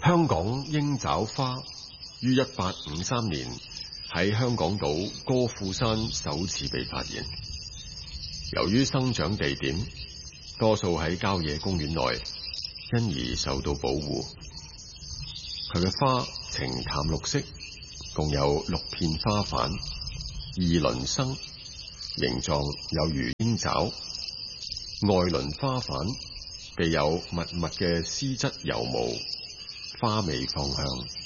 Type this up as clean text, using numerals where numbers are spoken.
香港鷹爪花於1853年喺香港島歌賦山首次被發現。由於生長地點多數喺郊野公園內，因而受到保護。佢嘅花呈淡綠色，共有6片花瓣，二輪生，形狀有如鷹爪。外輪花瓣備有密密嘅絲質油毛，花味芳香。